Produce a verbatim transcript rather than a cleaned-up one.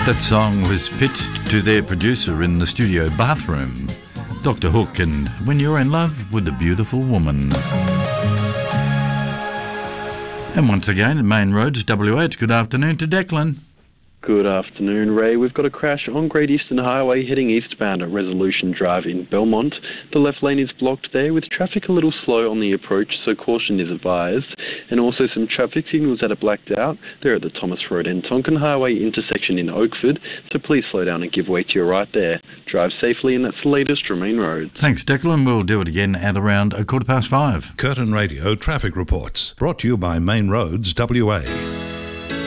That song was pitched to their producer in the studio bathroom, Doctor Hook, and When You're in Love with a Beautiful Woman. And once again, at Main Roads, W H, good afternoon to Declan. Good afternoon, Ray. We've got a crash on Great Eastern Highway heading eastbound at Resolution Drive in Belmont. The left lane is blocked there with traffic a little slow on the approach, so caution is advised. And also some traffic signals that are blacked out. They're at the Thomas Road and Tonkin Highway intersection in Oakford, so please slow down and give way to your right there. Drive safely, and that's the latest from Main Roads. Thanks, Declan. We'll do it again at around a quarter past five. Curtin Radio Traffic Reports, brought to you by Main Roads W A.